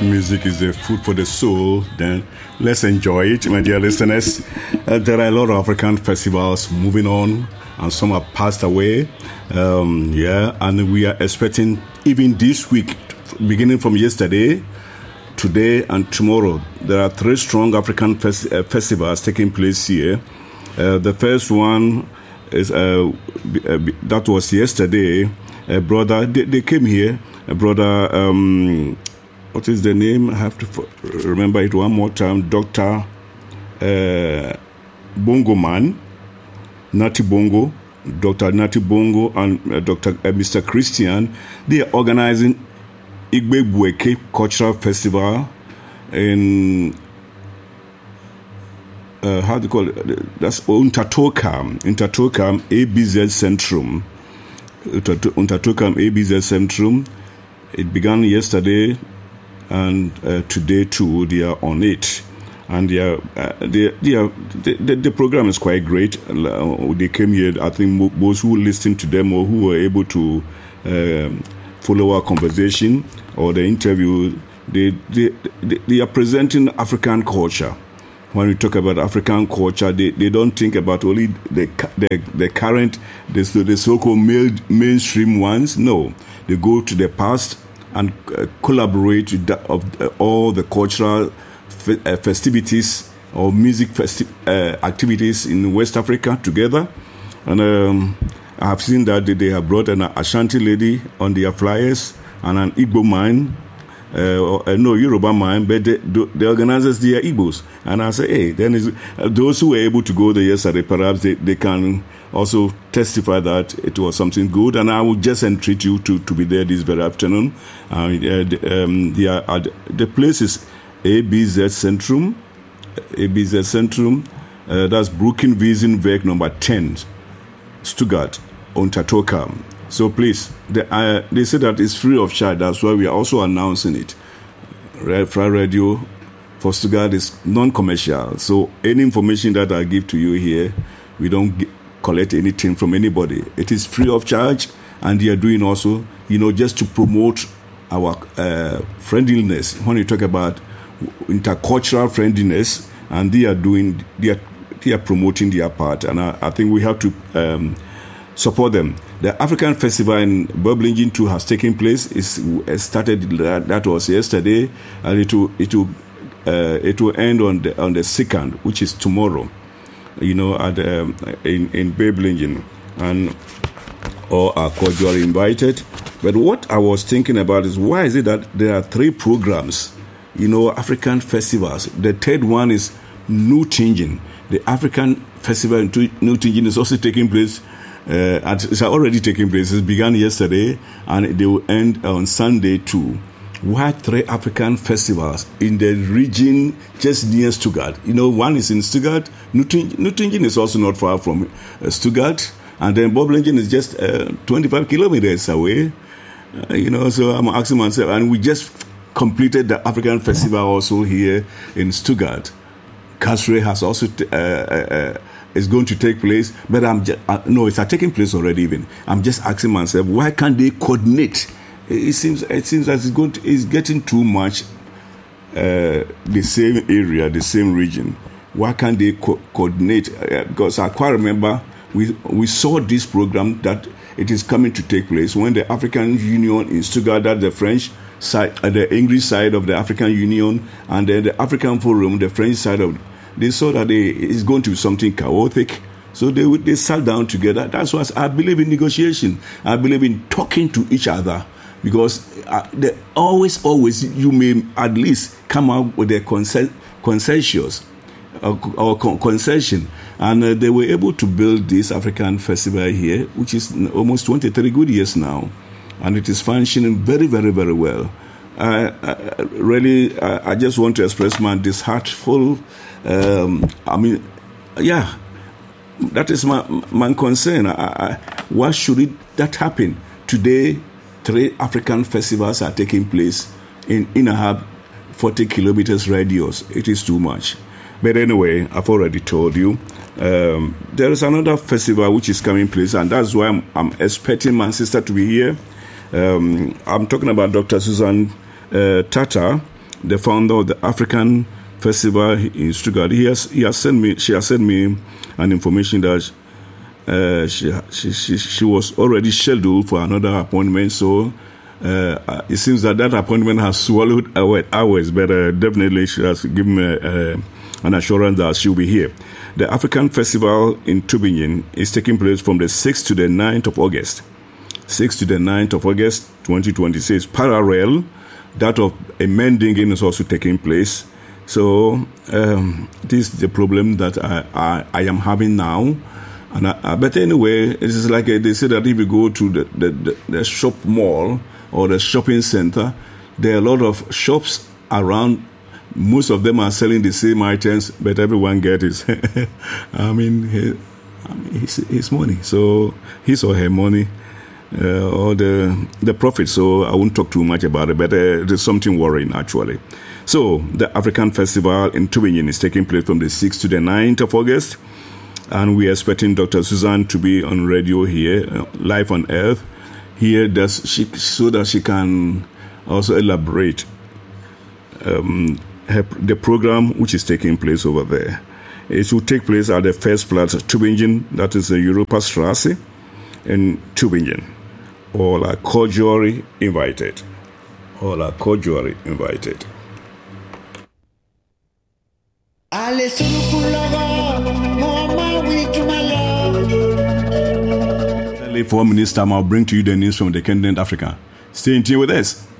music is the food for the soul, then let's enjoy it, my dear listeners. There are a lot of African festivals moving on, and some have passed away. And we are expecting, even this week, beginning from yesterday, today, and tomorrow, there are 3 strong African festivals taking place here. The first one is that was yesterday. A brother, they came here. A brother, what is the name? I have to remember it one more time. Dr. Bongo Man, Nati Bongo, Dr. Nati Bongo, and Mr. Christian. They are organizing Igbe Bueke Cultural Festival in how do you call it? That's Untatokam ABZ Centrum. Untatokam ABZ Centrum. It began yesterday, and today too they are on it, and the program is quite great. They came here. I think those who listened to them or who were able to follow our conversation or the interview, they are presenting African culture. When we talk about African culture, they don't think about only the current, the so-called mainstream ones. No, they go to the past and collaborate with all the cultural festivities or music activities in West Africa together. And I have seen that they have brought an Ashanti lady on their flyers and an Igbo man. No, Yoruba man, but the organizers, they are Igbos. And I say, hey, then those who were able to go there yesterday, perhaps they can also testify that it was something good. And I would just entreat you to be there this very afternoon. The place is ABZ Centrum. ABZ Centrum. That's Brückenwiesenweg number 10, Stuttgart, Untatokam. So please, they say that it's free of charge. That's why we are also announcing it. Red Fry Radio for Stuttgart is non-commercial. So any information that I give to you here, we don't collect anything from anybody. It is free of charge, and they are doing also, just to promote our friendliness. When you talk about intercultural friendliness, and they are promoting their part, and I think we have to support them. The African Festival in Böblingen too has taken place. It started that was yesterday, and it will end on the 2nd, which is tomorrow. At in Böblingen, and all are cordially invited. But what I was thinking about is, why is it that there are 3 programs? African festivals. The third one is Nutingen. The African Festival in Nutingen is also taking place. It's already taking place. It began yesterday, and they will end on Sunday too. Why 3 African festivals in the region just near Stuttgart? One is in Stuttgart. Nutingen is also not far from Stuttgart, and then Böblingen is just 25 kilometers away. So I'm asking myself, and we just completed the African Festival also here in Stuttgart. Kasre has also is going to take place, but it's taking place already. Even I'm just asking myself, why can't they coordinate? It seems that it's getting too much. The same area, the same region. Why can't they coordinate? Because I quite remember we saw this program that it is coming to take place when the African Union in Stuttgart, that the French side, the English side of the African Union, and then the African Forum, the French side of. They saw that it's going to be something chaotic, so they sat down together. That's why I believe in negotiation. I believe in talking to each other, because always you may at least come out with a consensus or concession. And they were able to build this African festival here, which is almost 23 good years now, and it is functioning very, very, very well. I just want to express my disheartful. That is my concern. Why should that happen? Today, 3 African festivals are taking place in a 40 kilometers radius. It is too much. But anyway, I've already told you. There is another festival which is coming place, and that's why I'm expecting my sister to be here. I'm talking about Dr. Susan Tata, the founder of the African Festival in Stuttgart. She has sent me an information that she was already scheduled for another appointment. So it seems that appointment has swallowed our hours, but definitely she has given me an assurance that she'll be here. The African Festival in Tübingen is taking place from the 6th to the 9th of August. 6th to the 9th of August 2026. Parallel, that of a Mendingen is also taking place. So this is the problem that I am having now. But anyway, it is like they say that if you go to the shop mall or the shopping center, there are a lot of shops around. Most of them are selling the same items, but everyone gets his, his money. So his or her money, or the profit. So I won't talk too much about it, but there's something worrying actually. So the African Festival in Tübingen is taking place from the 6th to the 9th of August. And we are expecting Dr. Susan to be on radio here, live on Earth, here so that she can also elaborate the program which is taking place over there. It will take place at the first Platz Tübingen, that is the Europastrasse in Tübingen. All are cordially invited. All are cordially invited. For minutes time, I'll bring to you the news from the continent Africa. Stay in tune with us.